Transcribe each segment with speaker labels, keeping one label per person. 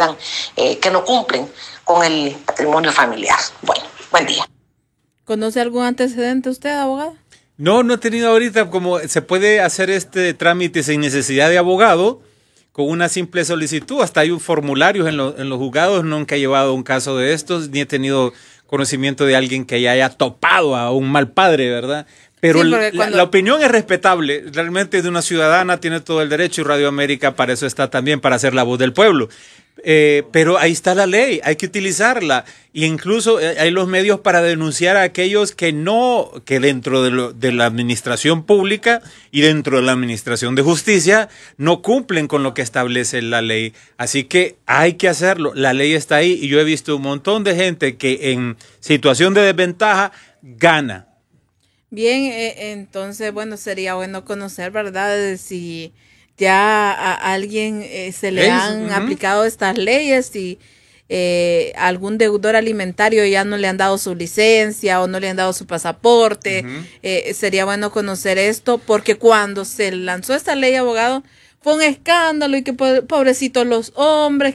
Speaker 1: que no cumplen con el patrimonio familiar. Bueno, buen día.
Speaker 2: ¿Conoce algún antecedente usted, abogado?
Speaker 3: No he tenido ahorita. Como se puede hacer este trámite sin necesidad de abogado, con una simple solicitud. Hasta hay un formulario en los juzgados. Nunca he llevado un caso de estos, ni he tenido conocimiento de alguien que ya haya topado a un mal padre, ¿verdad? Pero sí, la opinión es respetable. Realmente de una ciudadana tiene todo el derecho, y Radio América para eso está también, para ser la voz del pueblo. Pero ahí está la ley, hay que utilizarla, e incluso hay los medios para denunciar a aquellos que dentro de la administración pública y dentro de la administración de justicia no cumplen con lo que establece la ley. Así que hay que hacerlo, la ley está ahí, y yo he visto un montón de gente que en situación de desventaja gana.
Speaker 2: Bien, entonces, bueno, sería bueno conocer, ¿verdad?, si ya a alguien se le han aplicado estas leyes, si algún deudor alimentario ya no le han dado su licencia o no le han dado su pasaporte. Sería bueno conocer esto, porque cuando se lanzó esta ley, abogado, fue un escándalo, y que pobrecitos los hombres,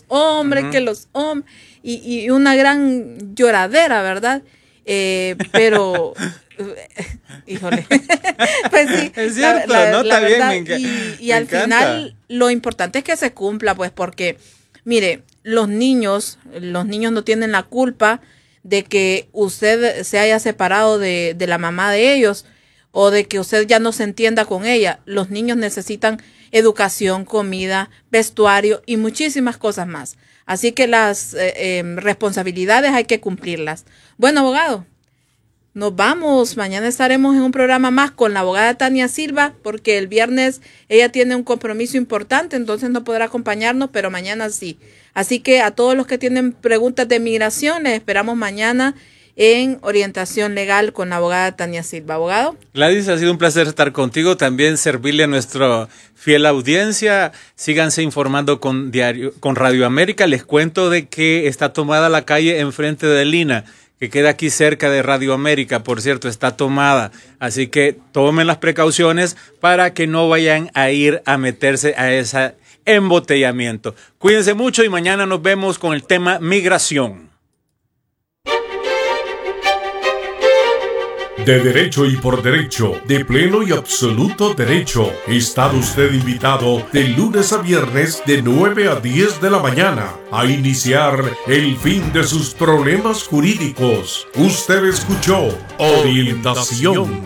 Speaker 2: y una gran lloradera, ¿verdad? Pero híjole, pues sí,
Speaker 3: es cierto, está bien,
Speaker 2: y al final lo importante es que se cumpla, pues, porque mire, los niños no tienen la culpa de que usted se haya separado de la mamá de ellos, o de que usted ya no se entienda con ella. Los niños necesitan educación, comida, vestuario y muchísimas cosas más. Así que las responsabilidades hay que cumplirlas. Bueno, abogado, nos vamos. Mañana estaremos en un programa más con la abogada Tania Silva, porque el viernes ella tiene un compromiso importante, entonces no podrá acompañarnos, pero mañana sí. Así que a todos los que tienen preguntas de migración, les esperamos mañana en Orientación Legal con la abogada Tania Silva. Abogado.
Speaker 3: Gladys, ha sido un placer estar contigo, también servirle a nuestra fiel audiencia. Síganse informando con Radio América. Les cuento de que está tomada la calle enfrente de Lina, que queda aquí cerca de Radio América, por cierto, está tomada. Así que tomen las precauciones para que no vayan a ir a meterse a ese embotellamiento. Cuídense mucho y mañana nos vemos con el tema migración.
Speaker 4: De derecho y por derecho, de pleno y absoluto derecho. Está usted invitado de lunes a viernes de 9 a 10 de la mañana a iniciar el fin de sus problemas jurídicos. Usted escuchó Orientación.